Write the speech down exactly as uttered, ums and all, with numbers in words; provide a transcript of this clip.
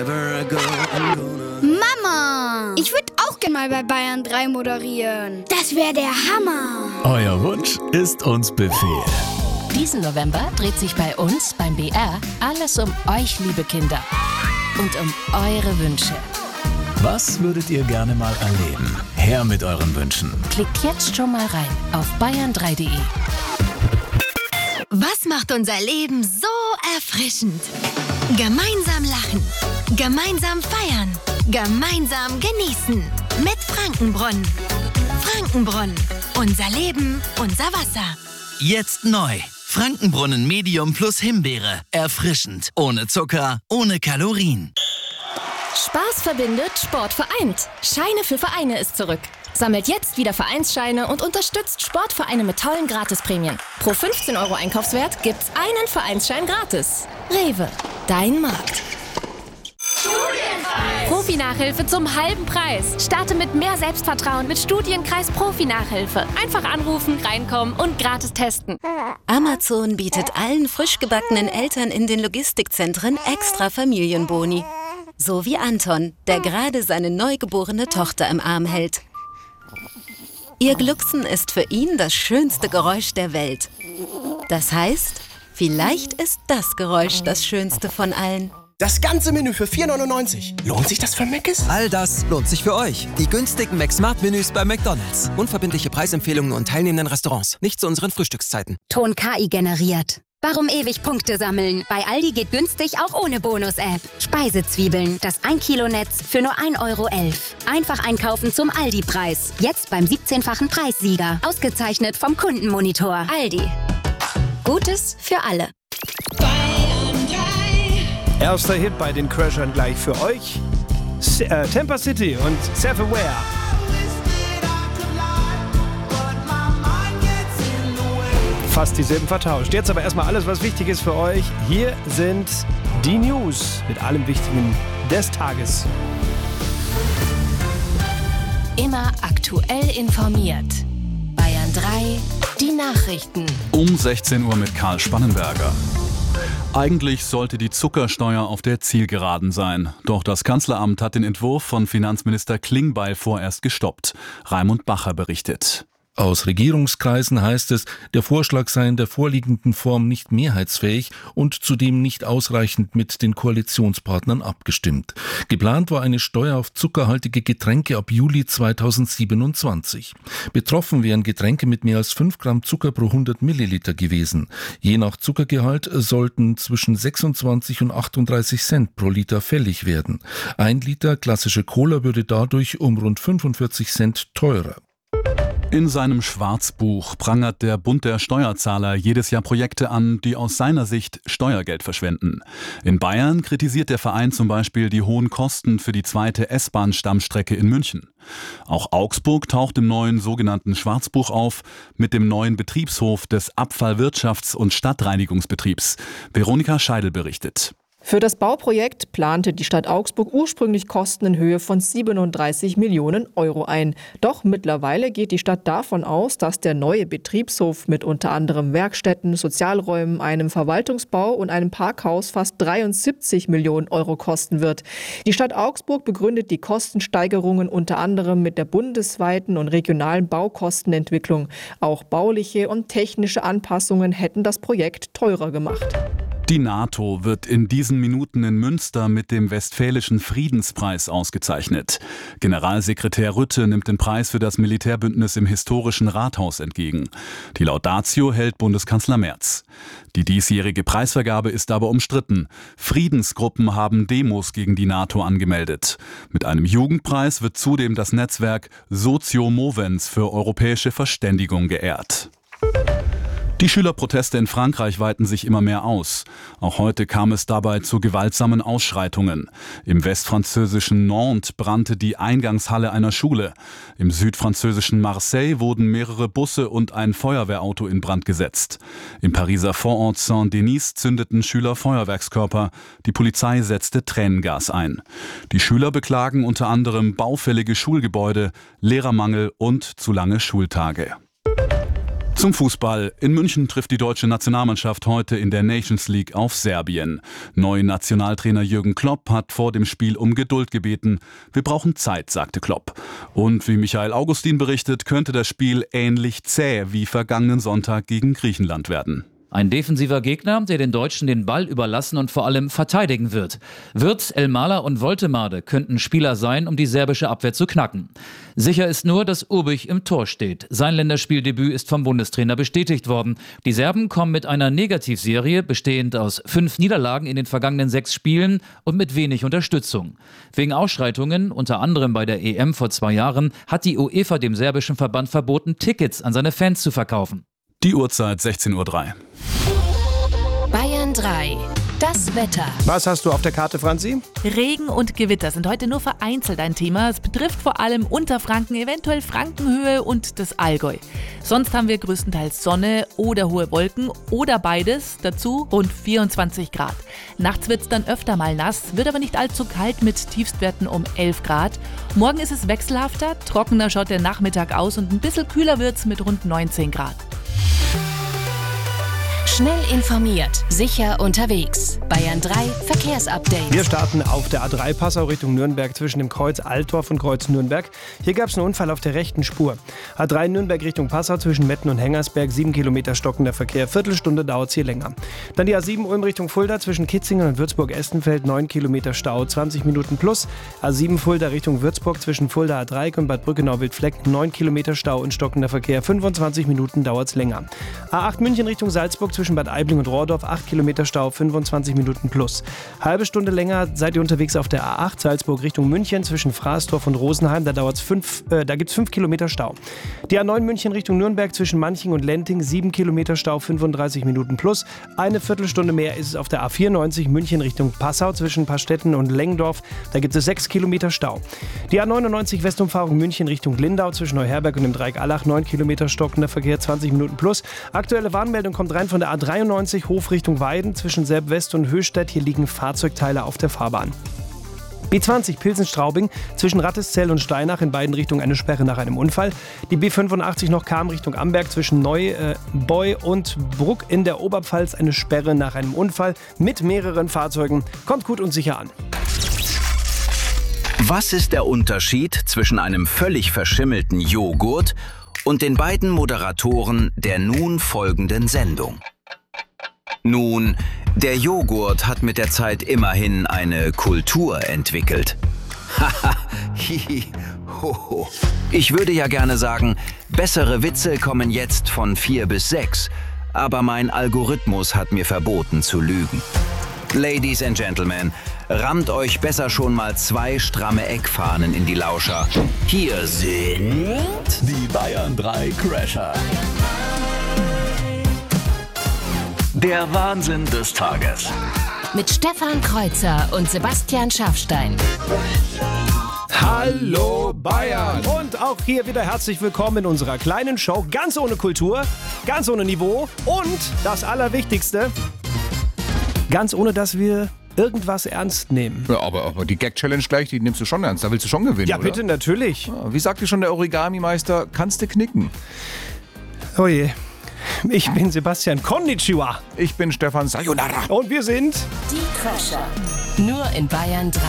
Mama, ich würde auch gerne mal bei Bayern drei moderieren. Das wäre der Hammer. Euer Wunsch ist uns Befehl. Diesen November dreht sich bei uns beim B R alles um euch, liebe Kinder. Und um eure Wünsche. Was würdet ihr gerne mal erleben? Her mit euren Wünschen. Klickt jetzt schon mal rein auf bayern drei punkt de. Was macht unser Leben so erfrischend? Gemeinsam lachen, gemeinsam feiern, gemeinsam genießen. Mit Frankenbrunnen. Frankenbrunnen. Unser Leben, unser Wasser. Jetzt neu. Frankenbrunnen Medium plus Himbeere. Erfrischend. Ohne Zucker, ohne Kalorien. Spaß verbindet, Sport vereint. Scheine für Vereine ist zurück. Sammelt jetzt wieder Vereinsscheine und unterstützt Sportvereine mit tollen Gratisprämien. Pro fünfzehn Euro Einkaufswert gibt's einen Vereinsschein gratis. Rewe, dein Markt. Profi-Nachhilfe zum halben Preis. Starte mit mehr Selbstvertrauen mit Studienkreis Profi-Nachhilfe. Einfach anrufen, reinkommen und gratis testen. Amazon bietet allen frisch gebackenen Eltern in den Logistikzentren extra Familienboni. So wie Anton, der gerade seine neugeborene Tochter im Arm hält. Ihr Glucksen ist für ihn das schönste Geräusch der Welt. Das heißt, vielleicht ist das Geräusch das schönste von allen. Das ganze Menü für vier neunundneunzig. Lohnt sich das für Mc's? All das lohnt sich für euch. Die günstigen McSmart-Menüs bei McDonald's. Unverbindliche Preisempfehlungen und teilnehmenden Restaurants. Nicht zu unseren Frühstückszeiten. Ton K I generiert. Warum ewig Punkte sammeln? Bei Aldi geht günstig auch ohne Bonus-App. Speisezwiebeln, das ein Kilo Netz für nur ein Euro elf. Einfach einkaufen zum Aldi-Preis. Jetzt beim siebzehnfachen Preissieger. Ausgezeichnet vom Kundenmonitor. Aldi. Gutes für alle. Erster Hit bei den Crashern gleich für euch. S- äh, Tampa City und Self-Aware. Fast dieselben vertauscht. Jetzt aber erstmal alles, was wichtig ist für euch. Hier sind die News mit allem Wichtigen des Tages. Immer aktuell informiert. Bayern drei, die Nachrichten. Um sechzehn Uhr mit Karl Spannenberger. Eigentlich sollte die Zuckersteuer auf der Zielgeraden sein. Doch das Kanzleramt hat den Entwurf von Finanzminister Klingbeil vorerst gestoppt. Raimund Bacher berichtet. Aus Regierungskreisen heißt es, der Vorschlag sei in der vorliegenden Form nicht mehrheitsfähig und zudem nicht ausreichend mit den Koalitionspartnern abgestimmt. Geplant war eine Steuer auf zuckerhaltige Getränke ab Juli zweitausendsiebenundzwanzig. Betroffen wären Getränke mit mehr als fünf Gramm Zucker pro hundert Milliliter gewesen. Je nach Zuckergehalt sollten zwischen sechsundzwanzig und achtunddreißig Cent pro Liter fällig werden. Ein Liter klassische Cola würde dadurch um rund fünfundvierzig Cent teurer. In seinem Schwarzbuch prangert der Bund der Steuerzahler jedes Jahr Projekte an, die aus seiner Sicht Steuergeld verschwenden. In Bayern kritisiert der Verein zum Beispiel die hohen Kosten für die zweite S-Bahn-Stammstrecke in München. Auch Augsburg taucht im neuen sogenannten Schwarzbuch auf, mit dem neuen Betriebshof des Abfallwirtschafts- und Stadtreinigungsbetriebs. Veronika Scheidel berichtet. Für das Bauprojekt plante die Stadt Augsburg ursprünglich Kosten in Höhe von siebenunddreißig Millionen Euro ein. Doch mittlerweile geht die Stadt davon aus, dass der neue Betriebshof mit unter anderem Werkstätten, Sozialräumen, einem Verwaltungsbau und einem Parkhaus fast dreiundsiebzig Millionen Euro kosten wird. Die Stadt Augsburg begründet die Kostensteigerungen unter anderem mit der bundesweiten und regionalen Baukostenentwicklung. Auch bauliche und technische Anpassungen hätten das Projekt teurer gemacht. Die NATO wird in diesen Minuten in Münster mit dem Westfälischen Friedenspreis ausgezeichnet. Generalsekretär Rütte nimmt den Preis für das Militärbündnis im historischen Rathaus entgegen. Die Laudatio hält Bundeskanzler Merz. Die diesjährige Preisvergabe ist aber umstritten. Friedensgruppen haben Demos gegen die NATO angemeldet. Mit einem Jugendpreis wird zudem das Netzwerk Socio Movens für europäische Verständigung geehrt. Die Schülerproteste in Frankreich weiten sich immer mehr aus. Auch heute kam es dabei zu gewaltsamen Ausschreitungen. Im westfranzösischen Nantes brannte die Eingangshalle einer Schule. Im südfranzösischen Marseille wurden mehrere Busse und ein Feuerwehrauto in Brand gesetzt. Im Pariser Vorort Saint-Denis zündeten Schüler Feuerwerkskörper. Die Polizei setzte Tränengas ein. Die Schüler beklagen unter anderem baufällige Schulgebäude, Lehrermangel und zu lange Schultage. Zum Fußball. In München trifft die deutsche Nationalmannschaft heute in der Nations League auf Serbien. Neuer Nationaltrainer Jürgen Klopp hat vor dem Spiel um Geduld gebeten. Wir brauchen Zeit, sagte Klopp. Und wie Michael Augustin berichtet, könnte das Spiel ähnlich zäh wie vergangenen Sonntag gegen Griechenland werden. Ein defensiver Gegner, der den Deutschen den Ball überlassen und vor allem verteidigen wird. Wirtz, Elmala und Woltemade könnten Spieler sein, um die serbische Abwehr zu knacken. Sicher ist nur, dass Urbich im Tor steht. Sein Länderspieldebüt ist vom Bundestrainer bestätigt worden. Die Serben kommen mit einer Negativserie, bestehend aus fünf Niederlagen in den vergangenen sechs Spielen und mit wenig Unterstützung. Wegen Ausschreitungen, unter anderem bei der E M vor zwei Jahren, hat die UEFA dem serbischen Verband verboten, Tickets an seine Fans zu verkaufen. Die Uhrzeit sechzehn Uhr drei. Bayern drei. Das Wetter. Was hast du auf der Karte, Franzi? Regen und Gewitter sind heute nur vereinzelt ein Thema. Es betrifft vor allem Unterfranken, eventuell Frankenhöhe und das Allgäu. Sonst haben wir größtenteils Sonne oder hohe Wolken oder beides. Dazu rund vierundzwanzig Grad. Nachts wird es dann öfter mal nass, wird aber nicht allzu kalt mit Tiefstwerten um elf Grad. Morgen ist es wechselhafter, trockener schaut der Nachmittag aus und ein bisschen kühler wird es mit rund neunzehn Grad. Schnell informiert, sicher unterwegs. Bayern drei Verkehrsupdate. Wir starten auf der A drei Passau Richtung Nürnberg zwischen dem Kreuz Altdorf und Kreuz Nürnberg. Hier gab es einen Unfall auf der rechten Spur. A drei Nürnberg Richtung Passau zwischen Metten und Hengersberg, sieben Kilometer stockender Verkehr. Viertelstunde dauert es hier länger. Dann die A sieben Ulm Richtung Fulda zwischen Kitzingen und Würzburg-Estenfeld, neun Kilometer Stau, zwanzig Minuten plus. A sieben Fulda Richtung Würzburg zwischen Fulda A drei und Bad Brückenau-Wildfleck, neun Kilometer Stau und stockender Verkehr. fünfundzwanzig Minuten dauert es länger. A acht München Richtung Salzburg zwischen Bad Aibling und Rohrdorf, acht Kilometer Stau, fünfundzwanzig Minuten plus. Halbe Stunde länger seid ihr unterwegs auf der A acht Salzburg Richtung München zwischen Fraßdorf und Rosenheim. Da dauert's fünf, äh, da gibt's fünf Kilometer Stau. Die A neun München Richtung Nürnberg zwischen Manching und Lenting, sieben Kilometer Stau, fünfunddreißig Minuten plus. Eine Viertelstunde mehr ist es auf der A vierundneunzig München Richtung Passau zwischen Pastetten und Lengdorf. Da gibt es sechs Kilometer Stau. Die A neunundneunzig Westumfahrung München Richtung Lindau zwischen Neuherberg und dem Dreieck Allach, neun Kilometer stockender Verkehr, zwanzig Minuten plus. Aktuelle Warnmeldung kommt rein von der A dreiundneunzig Hof Richtung Weiden zwischen Selb-West und Höchstädt. Hier liegen Fahrzeugteile auf der Fahrbahn. B zwanzig Pilsen-Straubing zwischen Ratteszell und Steinach, in beiden Richtungen eine Sperre nach einem Unfall. Die B fünfundachtzig noch Kam Richtung Amberg zwischen Neubeu und Bruck in der Oberpfalz, eine Sperre nach einem Unfall mit mehreren Fahrzeugen. Kommt gut und sicher an. Was ist der Unterschied zwischen einem völlig verschimmelten Joghurt und den beiden Moderatoren der nun folgenden Sendung? Nun, der Joghurt hat mit der Zeit immerhin eine Kultur entwickelt. Haha, hihi, hoho. Ich würde ja gerne sagen, bessere Witze kommen jetzt von vier bis sechs, aber mein Algorithmus hat mir verboten zu lügen. Ladies and Gentlemen, rammt euch besser schon mal zwei stramme Eckfahnen in die Lauscher. Hier sind die Bayern drei Crasher. Der Wahnsinn des Tages. Mit Stefan Kreuzer und Sebastian Schafstein. Hallo Bayern! Und auch hier wieder herzlich willkommen in unserer kleinen Show. Ganz ohne Kultur, ganz ohne Niveau und das Allerwichtigste, ganz ohne, dass wir irgendwas ernst nehmen. Ja, aber, aber die Gag-Challenge gleich, die nimmst du schon ernst. Da willst du schon gewinnen, Ja, oder? bitte, natürlich. Ja, wie sagte schon der Origami-Meister, kannst du knicken. Oh je. Ich bin Sebastian Konnichiwa. Ich bin Stefan Sayonara. Und wir sind die Crasher. Nur in Bayern drei.